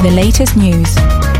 with the latest news.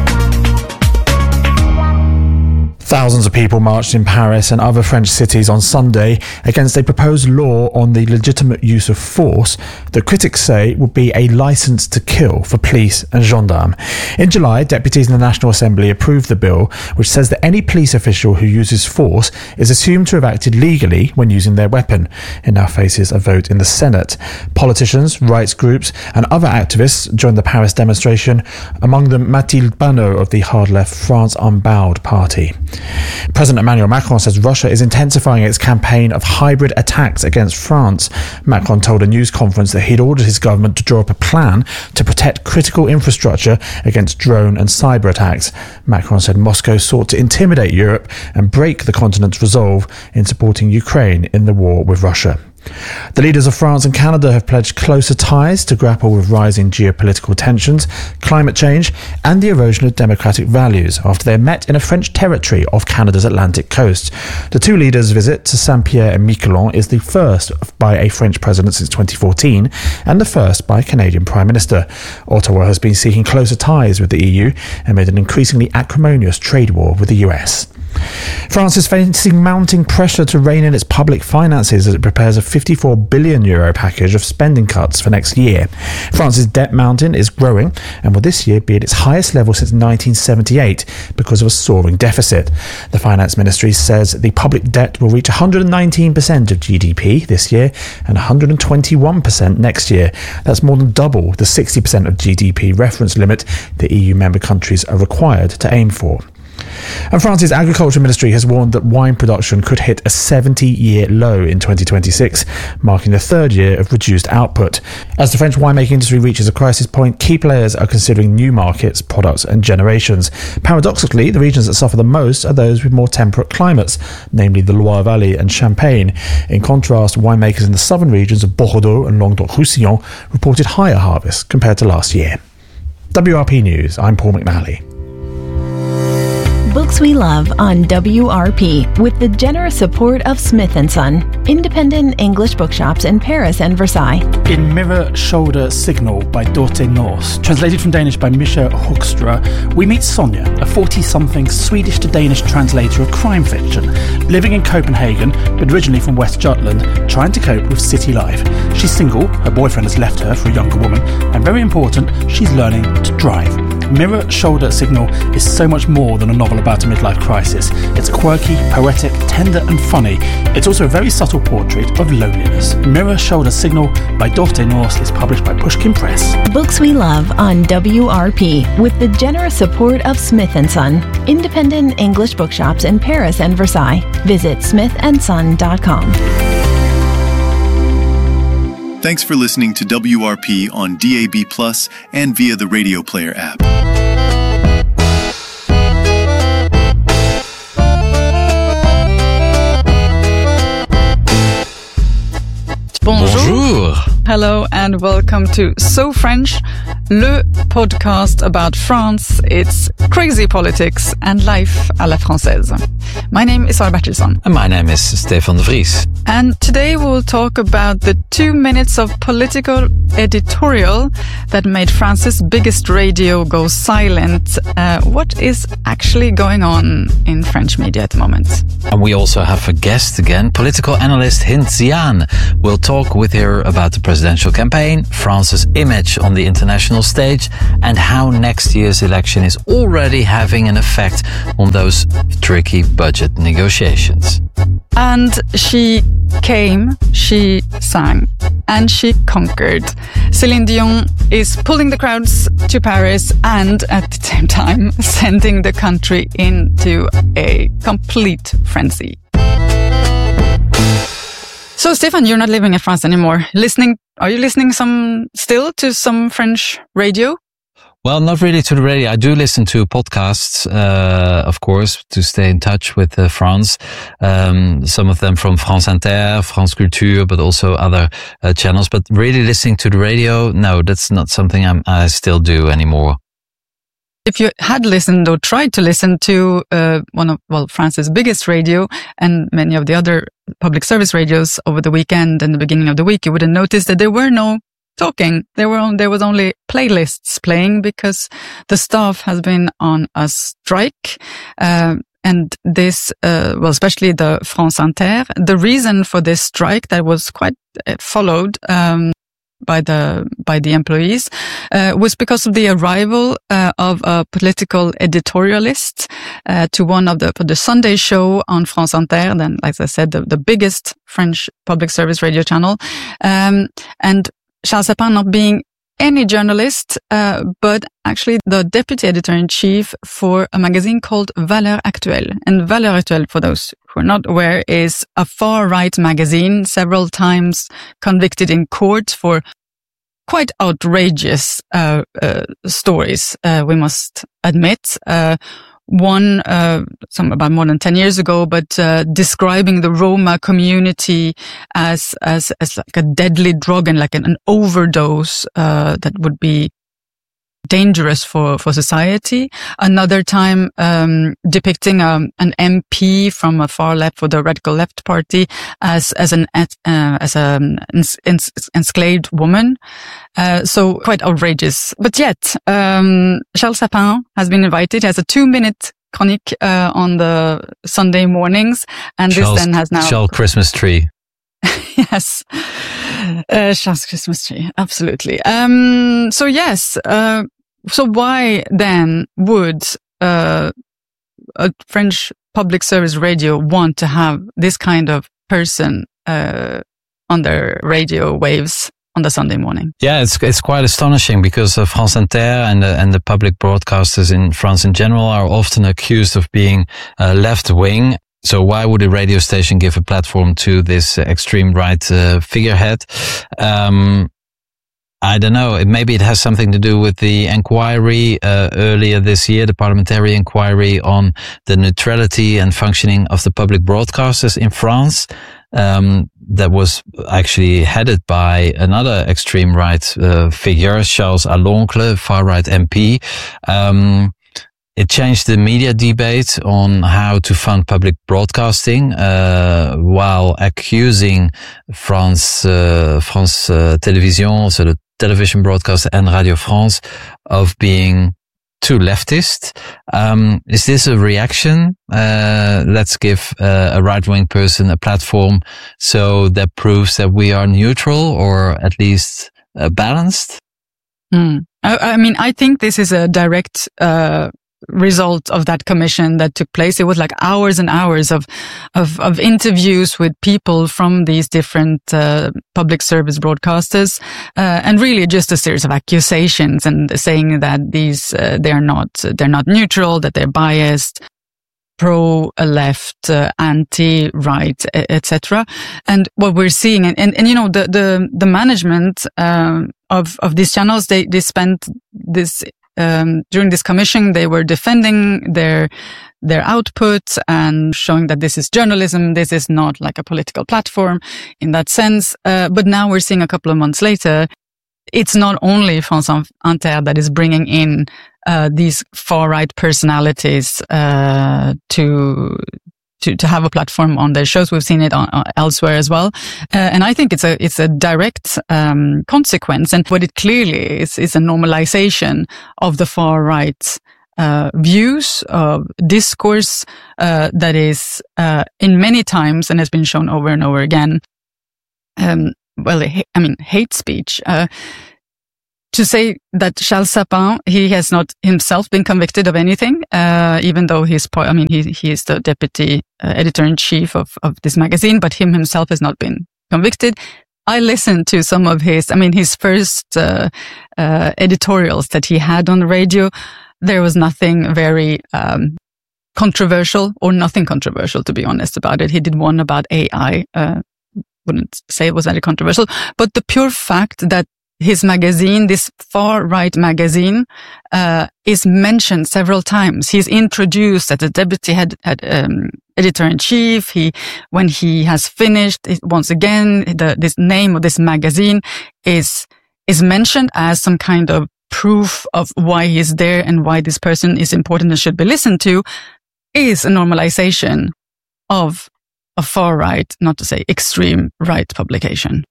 Thousands of people marched in Paris and other French cities on Sunday against a proposed law on the legitimate use of force that critics say would be a license to kill for police and gendarmes. In July, deputies in the National Assembly approved the bill, which says that any police official who uses force is assumed to have acted legally when using their weapon. It now faces a vote in the Senate. Politicians, rights groups and other activists joined the Paris demonstration, among them Mathilde Panot of the hard-left France Unbowed party. President Emmanuel Macron says Russia is intensifying its campaign of hybrid attacks against France. Macron told a news conference that he'd ordered his government to draw up a plan to protect critical infrastructure against drone and cyber attacks. Macron said Moscow sought to intimidate Europe and break the continent's resolve in supporting Ukraine in the war with Russia. The leaders of France and Canada have pledged closer ties to grapple with rising geopolitical tensions, climate change and the erosion of democratic values after they met in a French territory off Canada's Atlantic coast. The two leaders' visit to Saint-Pierre and Miquelon is the first by a French president since 2014 and the first by a Canadian Prime Minister. Ottawa has been seeking closer ties with the EU amid an increasingly acrimonious trade war with the US. France is facing mounting pressure to rein in its public finances as it prepares a €54 billion package of spending cuts for next year. France's debt mountain is growing and will this year be at its highest level since 1978 because of a soaring deficit. The Finance Ministry says the public debt will reach 119% of GDP this year and 121% next year. That's more than double the 60% of GDP reference limit the EU member countries are required to aim for. And France's Agriculture Ministry has warned that wine production could hit a 70-year low in 2026, marking the third year of reduced output. As the French winemaking industry reaches a crisis point, key players are considering new markets, products and generations. Paradoxically, the regions that suffer the most are those with more temperate climates, namely the Loire Valley and Champagne. In contrast, winemakers in the southern regions of Bordeaux and Languedoc-Roussillon reported higher harvests compared to last year. WRP News, I'm Paul McNally. Books we love on WRP with the generous support of Smith & Son, independent English bookshops in Paris and Versailles. In Mirror, Shoulder, Signal by Dorte Nors, translated from Danish by Misha Hoekstra, we meet Sonia, a 40-something Swedish to Danish translator of crime fiction, living in Copenhagen, but originally from West Jutland, trying to cope with city life. She's single, her boyfriend has left her for a younger woman, and very important, she's learning to drive. Mirror, Shoulder, Signal is so much more than a novel about a midlife crisis. It's quirky, poetic, tender and funny. It's also a very subtle portrait of loneliness. Mirror, Shoulder, Signal by Dorte Nors is published by Pushkin Press. Books we love on WRP with the generous support of Smith & Son, independent English bookshops in Paris and Versailles. Visit smithandson.com. Thanks for listening to WRP on DAB+ and via the Radio Player app. Bonjour. Hello and welcome to So French, le podcast about France, its crazy politics and life à la française. My name is Sara Bertilsson. And my name is Stefan de Vries. And today we'll talk about the 2 minutes of political editorial that made France's biggest radio go silent. What is actually going on in French media at the moment? And we also have a guest again, political analyst Hint Zian. We'll talk with her about the presidential campaign, France's image on the international stage, and how next year's election is already having an effect on those tricky budget negotiations. And she came, she sang, and she conquered. Céline Dion is pulling the crowds to Paris and at the same time sending the country into a complete frenzy. So, Stefan, you're not living in France anymore. Are you listening still to some French radio? Well, not really to the radio. I do listen to podcasts, of course, to stay in touch with France. Some of them from France Inter, France Culture, but also other channels. But really listening to the radio, no, that's not something I still do anymore. If you had listened or tried to listen to France's biggest radio and many of the other public service radios over the weekend and the beginning of the week, you would have noticed that there were no talking. There was only playlists playing because the staff has been on a strike. And this, especially the France Inter, the reason for this strike that was quite followed, by the employees, was because of the arrival, of a political editorialist, to one of the Sunday show on France Inter, then, like I said, the biggest French public service radio channel, and Charles Sapin not being any journalist, but actually the deputy editor-in-chief for a magazine called Valeurs Actuelles. And Valeurs Actuelles, for those who are not aware, is a far-right magazine, several times convicted in court for quite outrageous stories, we must admit. One, about more than 10 years ago, but describing the Roma community as like a deadly drug and like an overdose that would be dangerous for society. Another time depicting an MP from a far left, for the radical left party, as an enslaved woman. So quite outrageous. But yet, Charles Sapin has been invited. He has a 2-minute chronique on the Sunday mornings, and Charles, this then has now Charles Christmas tree. Yes, Charles Christmas tree, absolutely. So yes, so why then would a French public service radio want to have this kind of person on their radio waves on the Sunday morning? Yeah, it's quite astonishing because France Inter and the public broadcasters in France in general are often accused of being left-wing. So why would a radio station give a platform to this extreme right figurehead? I don't know. Maybe it has something to do with the inquiry earlier this year, the parliamentary inquiry on the neutrality and functioning of the public broadcasters in France. That was actually headed by another extreme right figure, Charles Aloncle, far right MP. It changed the media debate on how to fund public broadcasting, while accusing France Télévisions, so the television broadcaster, and Radio France of being too leftist. Is this a reaction? Let's give a right-wing person a platform so that proves that we are neutral, or at least balanced? I mean, I think this is a direct result of that commission that took place. It was like hours and hours of interviews with people from these different public service broadcasters, and really just a series of accusations and saying that these they're not neutral, that they're biased, pro-left, anti-right, etc. And what we're seeing, and you know, the management of these channels, they spent this during this commission, they were defending their output and showing that this is journalism, this is not like a political platform in that sense. But now we're seeing a couple of months later, it's not only France Inter that is bringing in these far-right personalities to have a platform on their shows. We've seen it elsewhere as well. And I think it's a direct consequence. And what it clearly is a normalization of the far right views of discourse that is in many times, and has been shown over and over again, hate speech. To say that Charles Sapin, he has not himself been convicted of anything, even though he is the deputy editor-in-chief of this magazine, but himself has not been convicted. I listened to some of his first editorials that he had on the radio. There was nothing very controversial, or nothing controversial, to be honest, about it. He did one about AI. Wouldn't say it was very controversial, but the pure fact that his magazine, this far-right magazine, is mentioned several times. He's introduced as the deputy editor-in-chief. When he has finished, once again, this name of this magazine is mentioned as some kind of proof of why he's there and why this person is important and should be listened to, is a normalization of a far-right, not to say extreme right publication.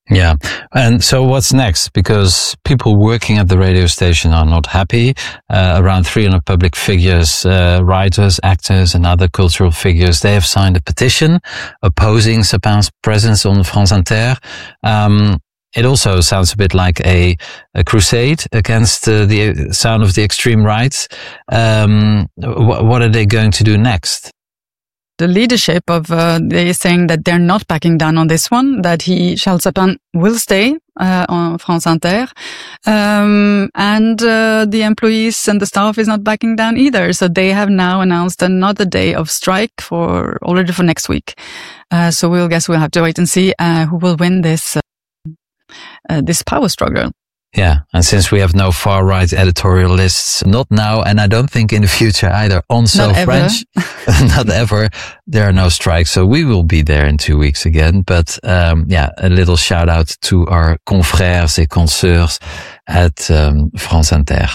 Yeah. And so what's next? Because people working at the radio station are not happy. Around 300 public figures, writers, actors, and other cultural figures, they have signed a petition opposing Sapin's presence on France Inter. It also sounds a bit like a crusade against the sound of the extreme right. What are they going to do next? The leadership of they're saying that they're not backing down on this one, that Charles Sapin will stay on France Inter, and the employees and the staff is not backing down either. So they have now announced another day of strike already for next week. So we'll have to wait and see who will win this power struggle. Yeah, and since we have no far-right editorialists, not now, and I don't think in the future either, on So French, not ever, there are no strikes. So we will be there in 2 weeks again. But a little shout-out to our confrères et consoeurs at France Inter.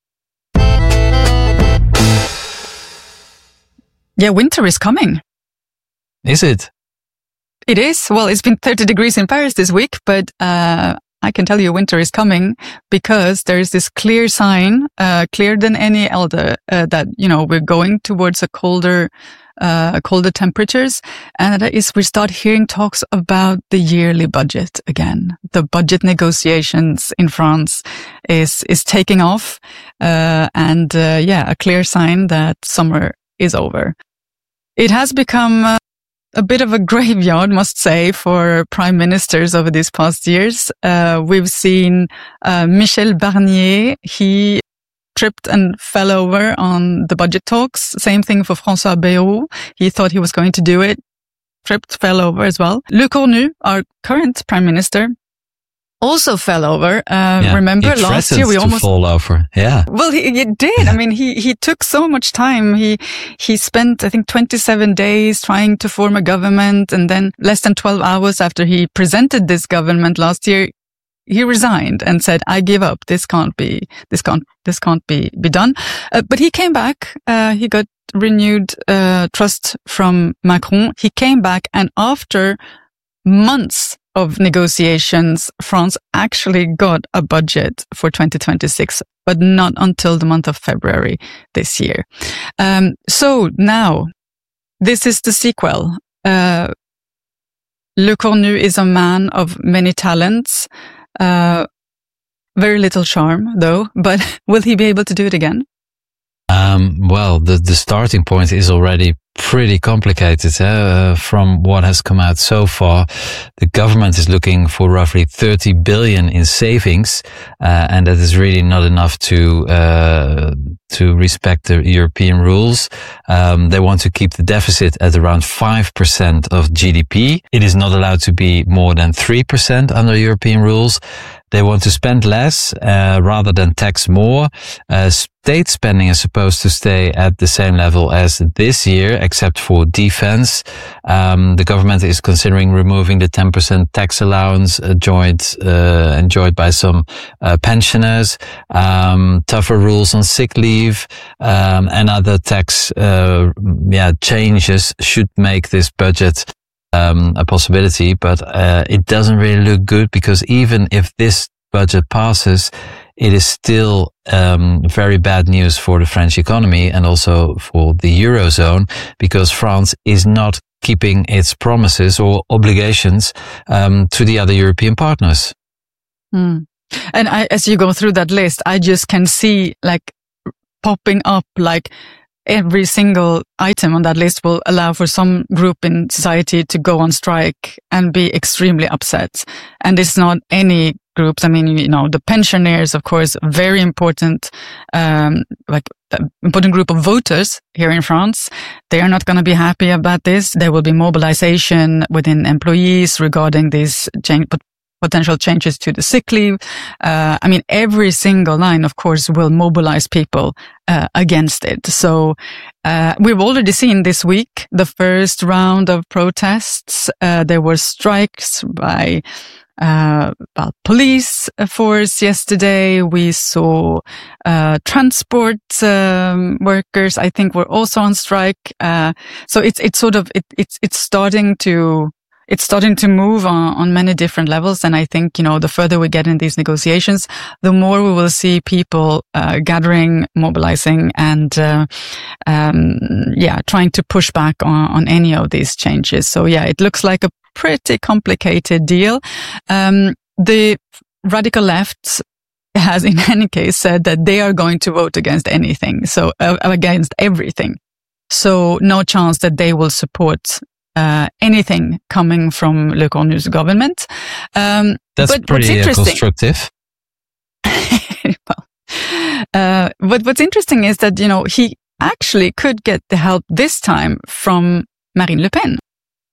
Yeah, winter is coming. Is it? It is. Well, it's been 30 degrees in Paris this week, but I can tell you winter is coming because there is this clear sign, clearer than any other, that, we're going towards colder temperatures. And that is, we start hearing talks about the yearly budget again. The budget negotiations in France is taking off. A clear sign that summer is over. It has become a bit of a graveyard, must say, for prime ministers over these past years. We've seen Michel Barnier. He tripped and fell over on the budget talks. Same thing for François Bayrou. He thought he was going to do it. Tripped, fell over as well. Le Cornu, our current prime minister, also fell over. Remember last year we almost fall over. Yeah. Well, he did. I mean, he took so much time. He spent, I think, 27 days trying to form a government, and then less than 12 hours after he presented this government last year, he resigned and said, "I give up. This can't be done." But he came back. He got renewed trust from Macron. He came back, and after months of negotiations, France actually got a budget for 2026, but not until the month of February this year. So now, this is the sequel. Le Cornu is a man of many talents, very little charm though, but will he be able to do it again? Well, the starting point is already pretty complicated. From what has come out so far, the government is looking for roughly 30 billion in savings, and that is really not enough to respect the European rules. They want to keep the deficit at around 5% of GDP. It is not allowed to be more than 3% under European rules. They want to spend less, rather than tax more. State spending is supposed to stay at the same level as this year, except for defense. The government is considering removing the 10% tax allowance enjoyed by some pensioners, tougher rules on sick leave, and other tax changes should make this budget a possibility, but it doesn't really look good, because even if this budget passes, it is still very bad news for the French economy and also for the Eurozone, because France is not keeping its promises or obligations to the other European partners. And as you go through that list, I just can see popping up every single item on that list will allow for some group in society to go on strike and be extremely upset. And it's not any groups. I mean, the pensioners, of course, very important, important group of voters here in France. They are not going to be happy about this. There will be mobilization within employees regarding these potential changes to the sick leave. Every single line, of course, will mobilize people against it. So we've already seen this week the first round of protests. There were strikes by police force yesterday. We saw transport workers, I think, were also on strike. So it's starting to it's starting to move on many different levels. And I think, the further we get in these negotiations, the more we will see people gathering, mobilizing, and trying to push back on any of these changes. So it looks like a pretty complicated deal. The radical left has in any case said that they are going to vote against anything. So against everything. So no chance that they will support anything coming from Le Cornu's government. That's pretty constructive. But what's interesting is that, he actually could get the help this time from Marine Le Pen.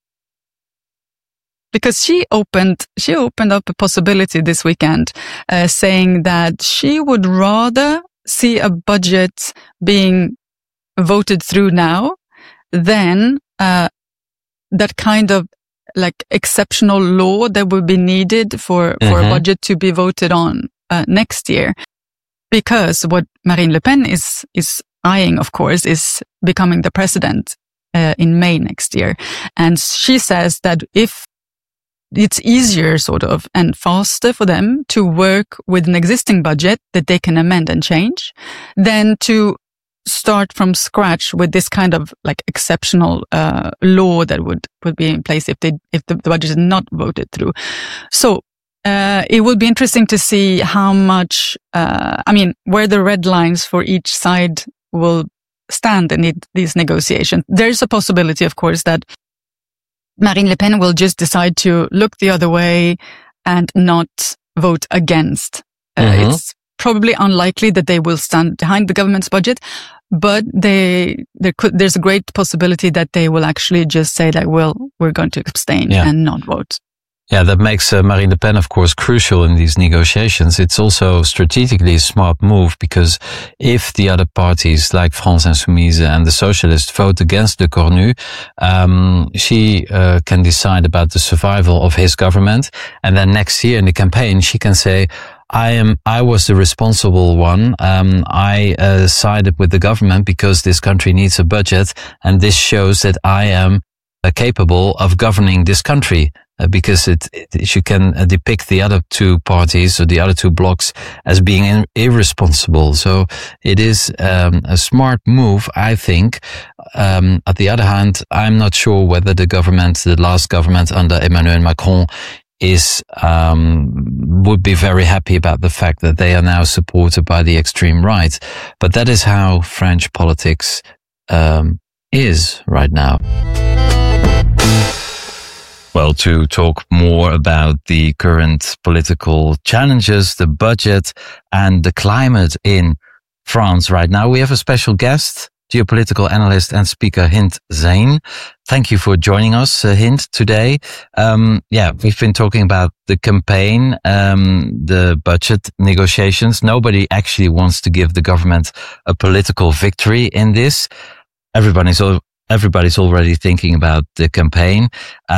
Because she opened up a possibility this weekend, saying that she would rather see a budget being voted through now than that kind of like exceptional law that would be needed for a budget to be voted on next year. Because what Marine Le Pen is eyeing, of course, is becoming the president in May next year. And she says that if it's easier sort of and faster for them to work with an existing budget that they can amend and change than to start from scratch with this kind of like exceptional law that would be in place if the budget is not voted through. So it will be interesting to see how much where the red lines for each side will stand in these negotiations. There's a possibility, of course, that Marine Le Pen will just decide to look the other way and not vote against. It's probably unlikely that they will stand behind the government's budget, but there's a great possibility that they will actually just say that, well, we're going to abstain and not vote. Yeah, that makes Marine Le Pen, of course, crucial in these negotiations. It's also strategically a smart move because if the other parties like France Insoumise and the Socialists vote against Le Cornu, she can decide about the survival of his government. And then next year in the campaign, she can say, I was the responsible one. I sided with the government because this country needs a budget, and this shows that I am capable of governing this country. Because she can depict the other two parties or the other two blocs as being irresponsible. So it is a smart move, I think. On the other hand, I'm not sure whether the last government under Emmanuel Macron would be very happy about the fact that they are now supported by the extreme right. But that is how French politics is right now. Well, to talk more about the current political challenges, the budget and the climate in France right now, we have a special guest, geopolitical analyst and speaker Hind Zain. Thank you for joining us, Hind, today. We've been talking about the campaign, the budget negotiations. Nobody actually wants to give the government a political victory in this. Everybody's already thinking about the campaign.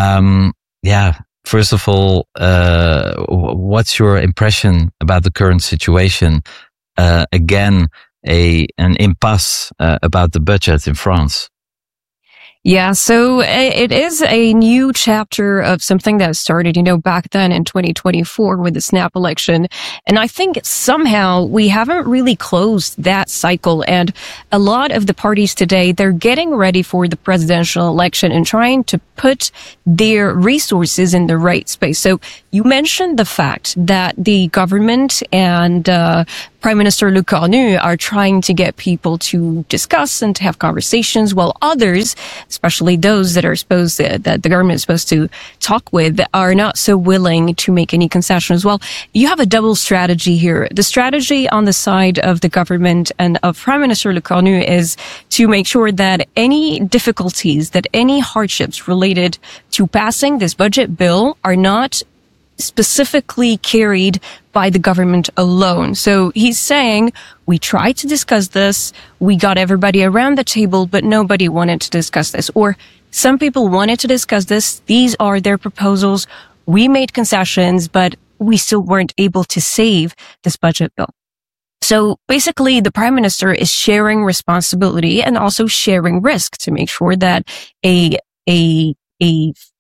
First of all, what's your impression about the current situation? Again, an impasse about the budget in France. Yeah, so it is a new chapter of something that started, back then in 2024 with the snap election. And I think somehow we haven't really closed that cycle. And a lot of the parties today, they're getting ready for the presidential election and trying to put their resources in the right space. So you mentioned the fact that the government and Prime Minister Le Cornu are trying to get people to discuss and to have conversations, while others, especially those that the government is supposed to talk with, are not so willing to make any concessions. Well, you have a double strategy here. The strategy on the side of the government and of Prime Minister Le Cornu is to make sure that any difficulties, that any hardships related to passing this budget bill are not specifically carried by the government alone. So he's saying, we tried to discuss this, we got everybody around the table, but nobody wanted to discuss this. Or some people wanted to discuss this, these are their proposals, we made concessions, but we still weren't able to save this budget bill. So basically, the Prime Minister is sharing responsibility and also sharing risk to make sure that a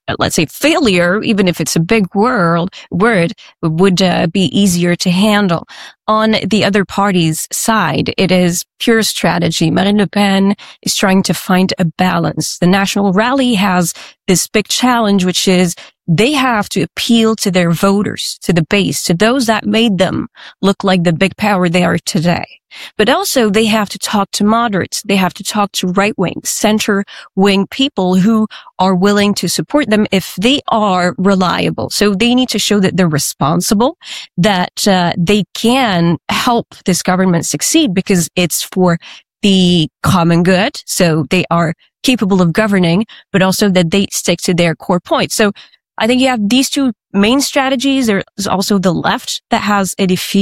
let's say failure, even if it's a big word, would be easier to handle. On the other party's side, it is pure strategy. Marine Le Pen is trying to find a balance. The National Rally has this big challenge, which is they have to appeal to their voters, to the base, to those that made them look like the big power they are today. But also they have to talk to moderates. They have to talk to right-wing, center-wing people who are willing to support them if they are reliable. So they need to show that they're responsible, that they can help this government succeed because it's for the common good. So they are capable of governing, but also that they stick to their core points. So I think you have these two main strategies. There's also the left that has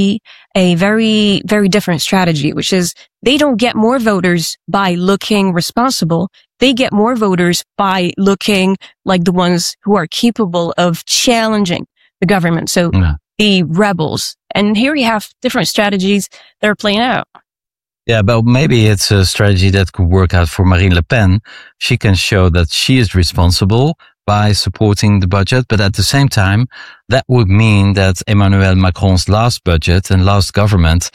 a very, very different strategy, which is they don't get more voters by looking responsible. They get more voters by looking like the ones who are capable of challenging the government. So the rebels. And here you have different strategies that are playing out. Yeah, but maybe it's a strategy that could work out for Marine Le Pen. She can show that she is responsible by supporting the budget, but at the same time, that would mean that Emmanuel Macron's last budget and last government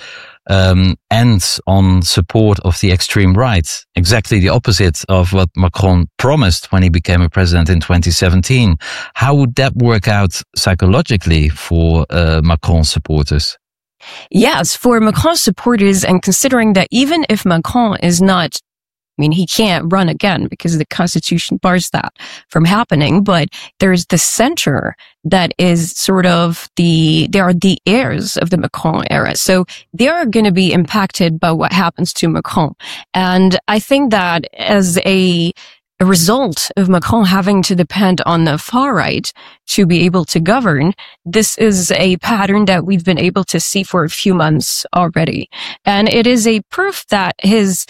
ends on support of the extreme right, exactly the opposite of what Macron promised when he became a president in 2017. How would that work out psychologically for Macron's supporters? Yes, for Macron's supporters, and considering that even if Macron is not, he can't run again because the constitution bars that from happening, but there's the center that is sort of they are the heirs of the Macron era. So they are going to be impacted by what happens to Macron. And I think that as a result of Macron having to depend on the far right to be able to govern, this is a pattern that we've been able to see for a few months already. And it is a proof that his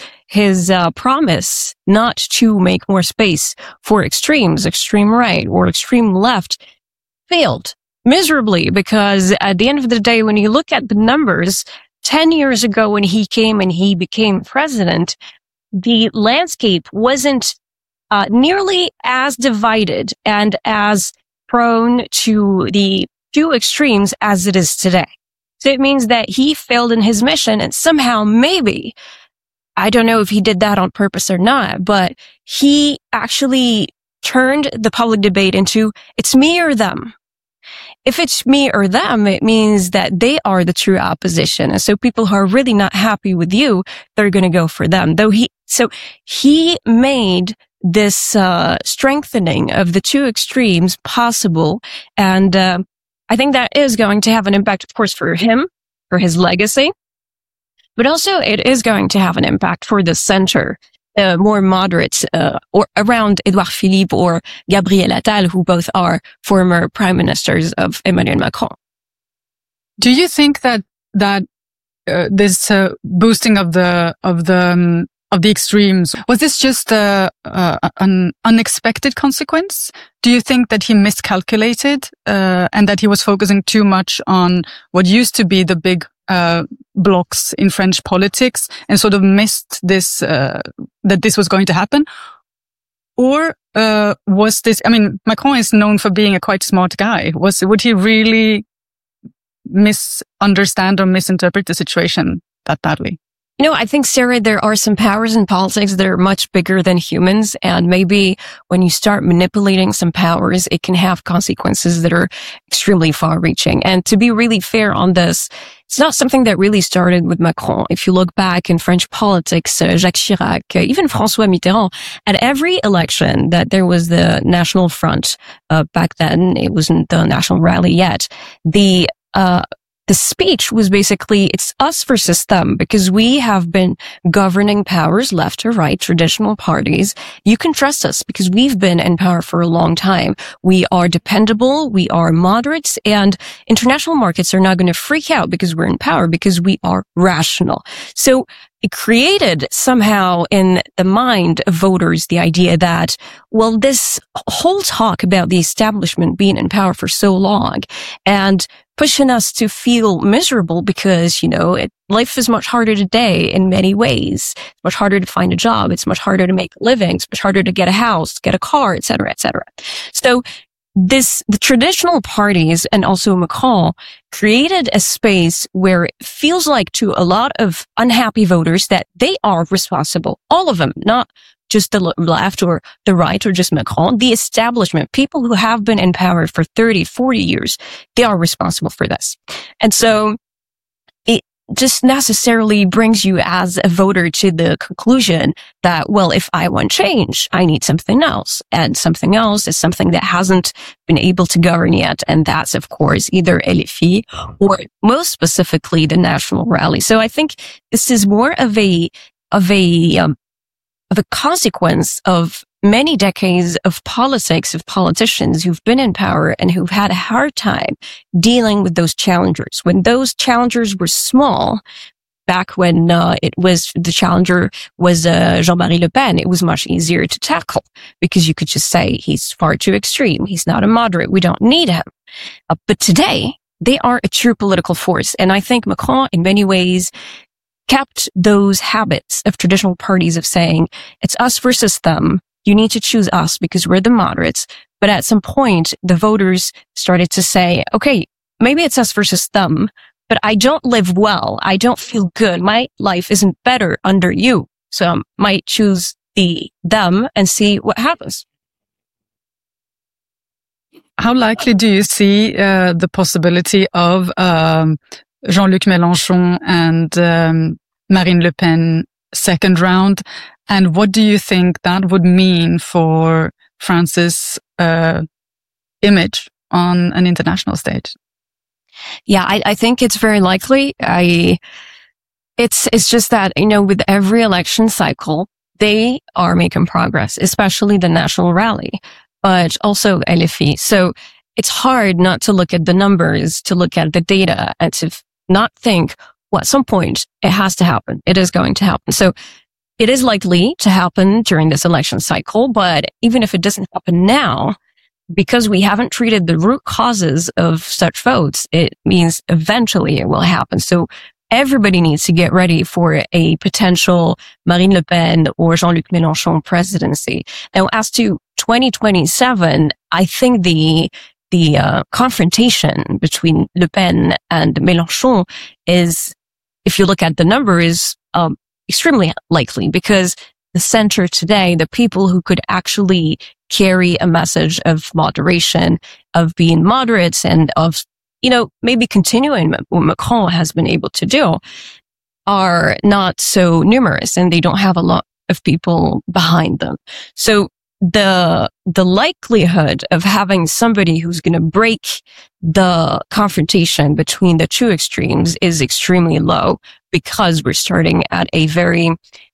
promise not to make more space for extremes, extreme right or extreme left, failed miserably, because at the end of the day, when you look at the numbers, 10 years ago when he came and he became president, the landscape wasn't nearly as divided and as prone to the two extremes as it is today. So it means that he failed in his mission, and somehow maybe, I don't know if he did that on purpose or not, but he actually turned the public debate into, it's me or them. If it's me or them, it means that they are the true opposition. And so people who are really not happy with you, they're going to go for them. So he made this strengthening of the two extremes possible. And I think that is going to have an impact, of course, for him, for his legacy. But also it is going to have an impact for the center, more moderates, or around Edouard Philippe or Gabriel Attal, who both are former prime ministers of Emmanuel Macron. Do you think that this boosting of the extremes, was this just an unexpected consequence? Do you think that he miscalculated and that he was focusing too much on what used to be the big blocks in French politics and sort of missed this that this was going to happen? Or was this, Macron is known for being a quite smart guy. Would he really misunderstand or misinterpret the situation that badly? I think, Sarah, there are some powers in politics that are much bigger than humans. And maybe when you start manipulating some powers, it can have consequences that are extremely far reaching. And to be really fair on this, it's not something that really started with Macron. If you look back in French politics, Jacques Chirac, even François Mitterrand, at every election that there was the National Front, back then it wasn't the National Rally yet, the speech was basically, it's us versus them, because we have been governing powers, left or right, traditional parties. You can trust us because we've been in power for a long time. We are dependable, we are moderates, and international markets are not going to freak out because we're in power, because we are rational. So it created somehow in the mind of voters the idea that, well, this whole talk about the establishment being in power for so long and pushing us to feel miserable because, life is much harder today in many ways. It's much harder to find a job. It's much harder to make a living. It's much harder to get a house, get a car, et cetera, et cetera. So the traditional parties and also Macron created a space where it feels like to a lot of unhappy voters that they are responsible. All of them, not just the left or the right or just Macron, the establishment, people who have been in power for 30, 40 years, they are responsible for this. And so it just necessarily brings you as a voter to the conclusion that, well, if I want change, I need something else. And something else is something that hasn't been able to govern yet. And that's, of course, either LFI or most specifically the National Rally. So I think this is more of a consequence of many decades of politics, of politicians who've been in power and who've had a hard time dealing with those challengers. When those challengers were small, back when the challenger was Jean-Marie Le Pen, it was much easier to tackle because you could just say he's far too extreme. He's not a moderate. We don't need him. But today, they are a true political force. And I think Macron, in many ways, kept those habits of traditional parties of saying, it's us versus them. You need to choose us because we're the moderates. But at some point, the voters started to say, okay, maybe it's us versus them, but I don't live well. I don't feel good. My life isn't better under you. So I might choose them and see what happens. How likely do you see the possibility of Jean-Luc Mélenchon and Marine Le Pen second round? And what do you think that would mean for France's image on an international stage? Yeah, I think it's very likely. It's just that, with every election cycle, they are making progress, especially the National Rally, but also LFI. So it's hard not to look at the numbers, to look at the data, and to not think, well, at some point it has to happen. It is going to happen. So it is likely to happen during this election cycle, but even if it doesn't happen now, because we haven't treated the root causes of such votes, it means eventually it will happen. So everybody needs to get ready for a potential Marine Le Pen or Jean-Luc Mélenchon presidency. Now, as to 2027, I think the confrontation between Le Pen and Mélenchon is, if you look at the numbers, extremely likely, because the center today, the people who could actually carry a message of moderation, of being moderates, and of, maybe continuing what Macron has been able to do, are not so numerous, and they don't have a lot of people behind them. So the likelihood of having somebody who's going to break the confrontation between the two extremes is extremely low, because we're starting at a very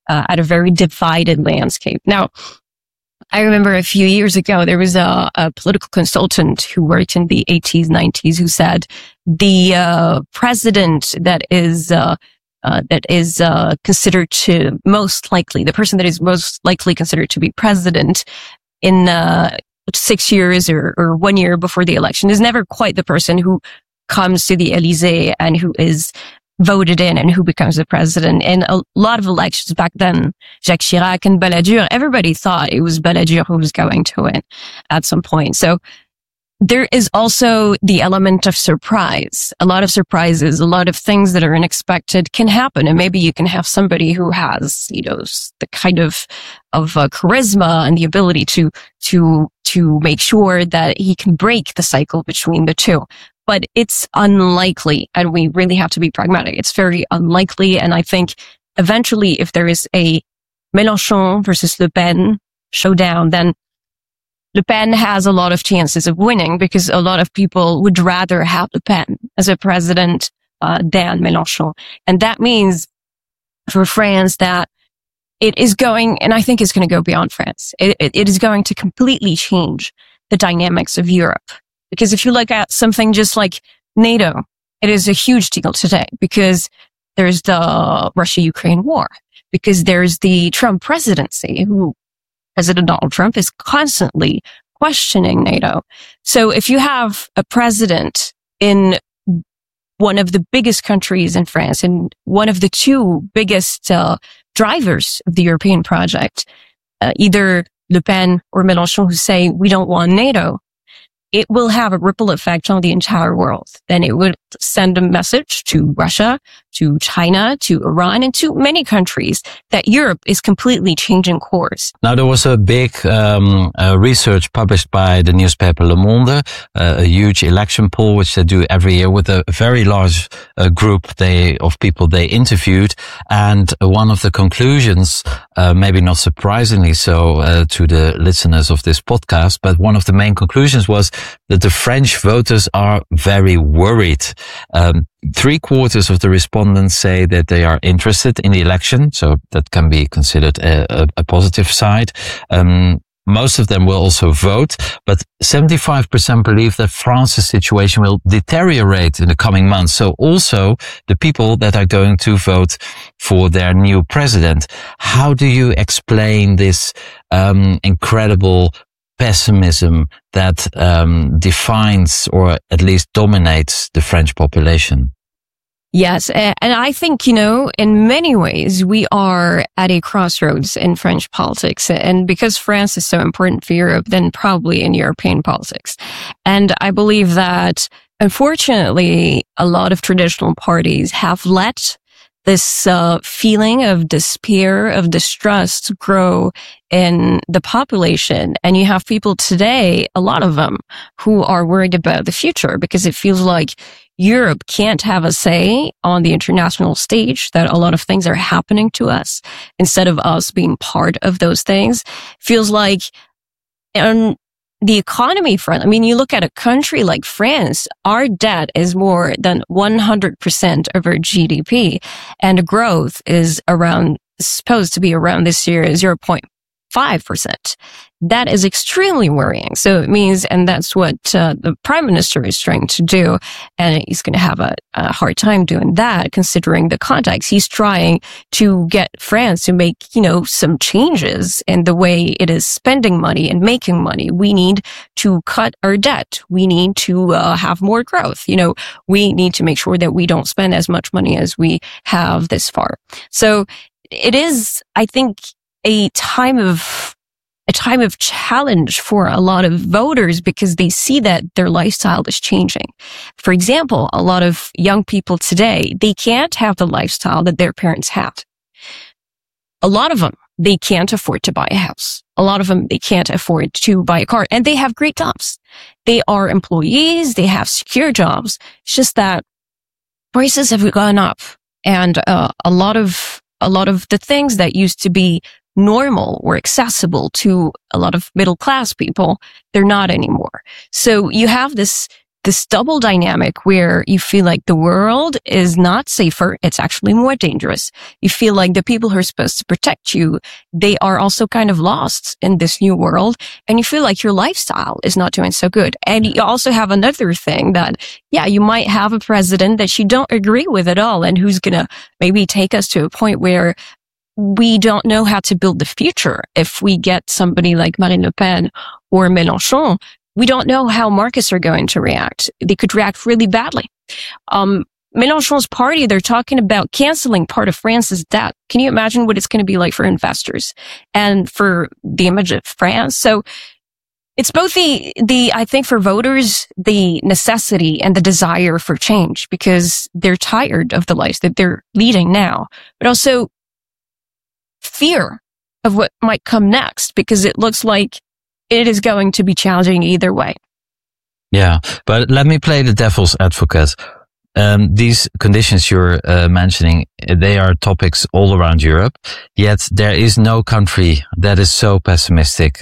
divided landscape. Now, I remember a few years ago, there was a political consultant who worked in the 80s, 90s, who said the president that is considered to most likely, the person that is most likely considered to be president in 6 years or 1 year before the election is never quite the person who comes to the Élysée and who is voted in and who becomes the president. In a lot of elections back then, Jacques Chirac and Balladur, everybody thought it was Balladur who was going to win at some point. So there is also the element of surprise. A lot of surprises, a lot of things that are unexpected can happen. And maybe you can have somebody who has, the kind of charisma and the ability to make sure that he can break the cycle between the two. But it's unlikely, and we really have to be pragmatic. It's very unlikely, and I think eventually if there is a Mélenchon versus Le Pen showdown, then Le Pen has a lot of chances of winning, because a lot of people would rather have Le Pen as a president than Mélenchon. And that means for France that it is going, and I think it's going to go beyond France. It is going to completely change the dynamics of Europe. Because if you look at something just like NATO, it is a huge deal today, because there's the Russia-Ukraine war, because there's the Trump presidency, who President Donald Trump is constantly questioning NATO. So if you have a president in one of the biggest countries in France and one of the two biggest drivers of the European project, either Le Pen or Mélenchon, who say we don't want NATO, it will have a ripple effect on the entire world. Then it would send a message to Russia, to China, to Iran, and to many countries that Europe is completely changing course. Now, there was a big research published by the newspaper Le Monde, a huge election poll, which they do every year with a very large group of people they interviewed. And one of the conclusions, maybe not surprisingly so to the listeners of this podcast, but one of the main conclusions was that the French voters are very worried. 3/4 of the respondents say that they are interested in the election, so that can be considered a positive side. Most of them will also vote, but 75% believe that France's situation will deteriorate in the coming months. So also the people that are going to vote for their new president. How do you explain this incredible pessimism that defines or at least dominates the French population? Yes, and I think, in many ways, we are at a crossroads in French politics. And because France is so important for Europe, then probably in European politics. And I believe that, unfortunately, a lot of traditional parties have let this feeling of despair, of distrust grow in the population. And you have people today, a lot of them, who are worried about the future because it feels like Europe can't have a say on the international stage, that a lot of things are happening to us instead of us being part of those things. Feels like on the economy front, you look at a country like France, our debt is more than 100% of our GDP, and growth is supposed to be around this year 0.5%. That is extremely worrying. So it means, and that's what the prime minister is trying to do, and he's going to have a hard time doing that considering the context. He's trying to get France to make, some changes in the way it is spending money and making money. We need to cut our debt. We need to have more growth. We need to make sure that we don't spend as much money as we have this far. So it is, I think, a time of challenge for a lot of voters because they see that their lifestyle is changing. For example, a lot of young people today, they can't have the lifestyle that their parents had. A lot of them, they can't afford to buy a house. A lot of them, they can't afford to buy a car, and they have great jobs. They are employees. They have secure jobs. It's just that prices have gone up, and a lot of the things that used to be normal or accessible to a lot of middle class people, they're not anymore. So you have this double dynamic where you feel like the world is not safer. It's actually more dangerous. You feel like the people who are supposed to protect you, they are also kind of lost in this new world. And you feel like your lifestyle is not doing so good. And you also have another thing that, you might have a president that you don't agree with at all and who's going to maybe take us to a point where we don't know how to build the future. If we get somebody like Marine Le Pen or Mélenchon, we don't know how markets are going to react. They could react really badly. Mélenchon's party, they're talking about canceling part of France's debt. Can you imagine what it's going to be like for investors and for the image of France? So it's both I think for voters, the necessity and the desire for change because they're tired of the life that they're leading now, but also fear of what might come next because it looks like it is going to be challenging either way. Yeah, but let me play the devil's advocate. These conditions you're mentioning, they are topics all around Europe, yet there is no country that is so pessimistic